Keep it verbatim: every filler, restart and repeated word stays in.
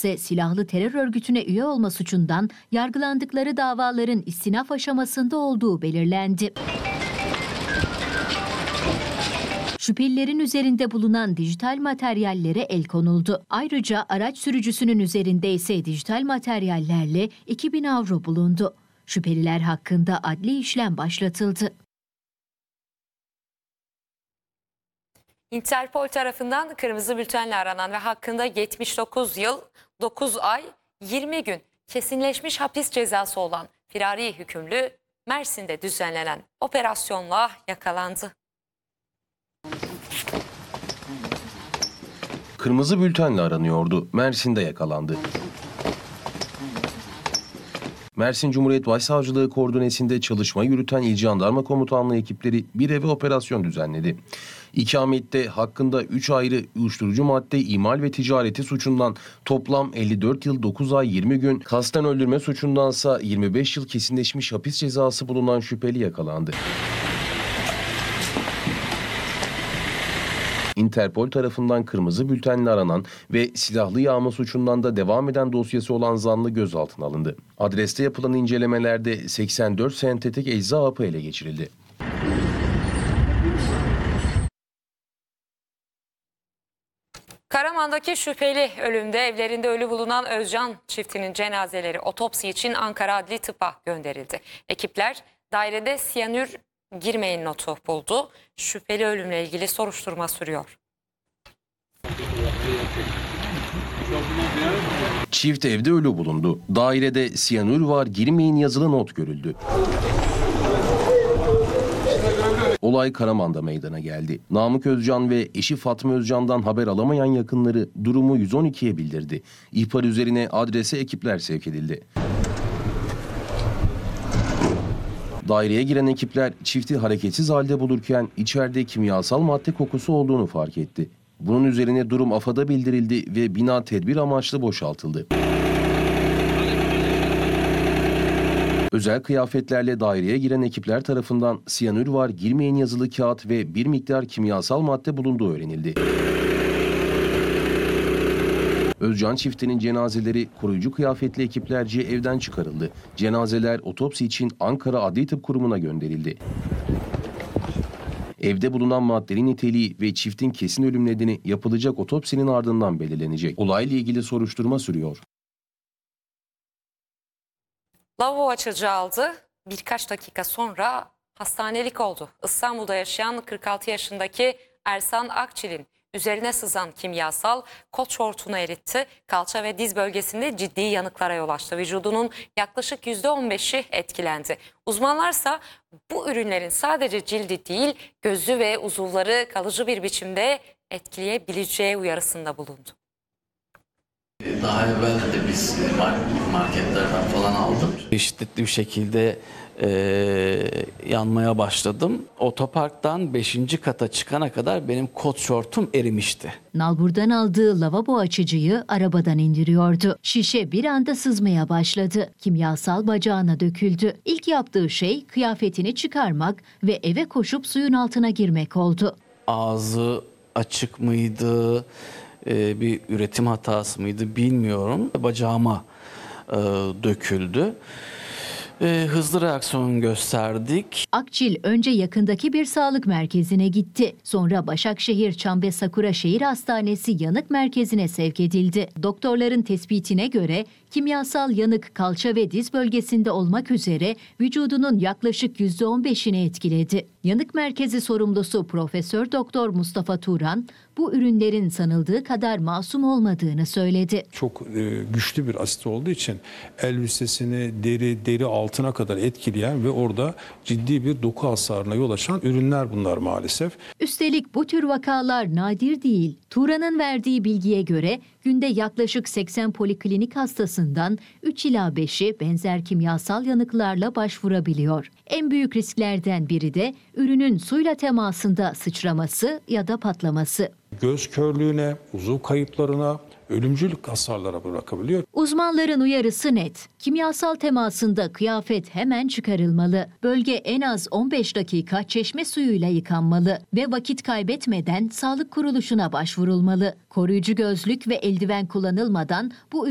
ise silahlı terör örgütüne üye olma suçundan yargılandıkları davaların istinaf aşamasında olduğu belirlendi. Şüphelilerin üzerinde bulunan dijital materyallere el konuldu. Ayrıca araç sürücüsünün üzerinde ise dijital materyallerle iki bin avro bulundu. Şüpheliler hakkında adli işlem başlatıldı. Interpol tarafından kırmızı bültenle aranan ve hakkında yetmiş dokuz yıl, dokuz ay, yirmi gün kesinleşmiş hapis cezası olan firari hükümlü Mersin'de düzenlenen operasyonla yakalandı. Kırmızı bültenle aranıyordu. Mersin'de yakalandı. Mersin Cumhuriyet Başsavcılığı koordinesinde çalışma yürüten İl Jandarma Komutanlığı ekipleri bir eve operasyon düzenledi. İkamette hakkında üç ayrı uyuşturucu madde imal ve ticareti suçundan toplam elli dört yıl dokuz ay yirmi gün, kasten öldürme suçundansa yirmi beş yıl kesinleşmiş hapis cezası bulunan şüpheli yakalandı. Interpol tarafından kırmızı bültenle aranan ve silahlı yağma suçundan da devam eden dosyası olan zanlı gözaltına alındı. Adreste yapılan incelemelerde seksen dört sentetik ecza hapı ele geçirildi. Karaman'daki şüpheli ölümde evlerinde ölü bulunan Özcan çiftinin cenazeleri otopsi için Ankara Adli Tıp'a gönderildi. Ekipler dairede siyanür girmeyin notu buldu. Şüpheli ölümle ilgili soruşturma sürüyor. Çift evde ölü bulundu. Dairede siyanür var, girmeyin yazılı not görüldü. Olay Karaman'da meydana geldi. Namık Özcan ve eşi Fatma Özcan'dan haber alamayan yakınları durumu yüz on ikiye bildirdi. İhbar üzerine adrese ekipler sevk edildi. Daireye giren ekipler çifti hareketsiz halde bulurken içeride kimyasal madde kokusu olduğunu fark etti. Bunun üzerine durum AFAD'a bildirildi ve bina tedbir amaçlı boşaltıldı. Özel kıyafetlerle daireye giren ekipler tarafından siyanür var, girmeyin yazılı kağıt ve bir miktar kimyasal madde bulunduğu öğrenildi. Özcan çiftinin cenazeleri koruyucu kıyafetli ekiplerce evden çıkarıldı. Cenazeler otopsi için Ankara Adli Tıp Kurumu'na gönderildi. Evde bulunan maddenin niteliği ve çiftin kesin ölüm nedeni yapılacak otopsinin ardından belirlenecek. Olayla ilgili soruşturma sürüyor. Lavabo açıcı aldı. Birkaç dakika sonra hastanelik oldu. İstanbul'da yaşayan kırk altı yaşındaki Ersan Akçil'in üzerine sızan kimyasal kot şortunu eritti. Kalça ve diz bölgesinde ciddi yanıklara yol açtı. Vücudunun yaklaşık yüzde on beşi etkilendi. Uzmanlarsa bu ürünlerin sadece cildi değil, gözü ve uzuvları kalıcı bir biçimde etkileyebileceği uyarısında bulundu. Daha evvel de biz marketlerden falan aldım. Şiddetli bir şekilde e, yanmaya başladım. Otoparktan beşinci kata çıkana kadar benim kot şortum erimişti. Nalbur'dan aldığı lavabo açıcıyı arabadan indiriyordu. Şişe bir anda sızmaya başladı. Kimyasal bacağına döküldü. İlk yaptığı şey kıyafetini çıkarmak ve eve koşup suyun altına girmek oldu. Ağzı açık mıydı? Bir üretim hatası mıydı bilmiyorum. Bacağıma e, döküldü. E, hızlı reaksiyon gösterdik. Akçil önce yakındaki bir sağlık merkezine gitti. Sonra Başakşehir Çambe Sakura Şehir Hastanesi Yanık Merkezi'ne sevk edildi. Doktorların tespitine göre kimyasal yanık kalça ve diz bölgesinde olmak üzere vücudunun yaklaşık yüzde on beşini etkiledi. Yanık Merkezi sorumlusu Profesör Doktor Mustafa Turan, bu ürünlerin sanıldığı kadar masum olmadığını söyledi. Çok e, güçlü bir asit olduğu için elbisesini deri deri altına kadar etkileyen ve orada ciddi bir doku hasarına yol açan ürünler bunlar maalesef. Üstelik bu tür vakalar nadir değil. Turan'ın verdiği bilgiye göre günde yaklaşık seksen poliklinik hastasından üç ila beşi benzer kimyasal yanıklarla başvurabiliyor. En büyük risklerden biri de ürünün suyla temasında sıçraması ya da patlaması. Göz körlüğüne, uzuv kayıplarına, ölümcül hasarlara bırakabiliyor. Uzmanların uyarısı net. Kimyasal temasında kıyafet hemen çıkarılmalı. Bölge en az on beş dakika çeşme suyuyla yıkanmalı ve vakit kaybetmeden sağlık kuruluşuna başvurulmalı. Koruyucu gözlük ve eldiven kullanılmadan bu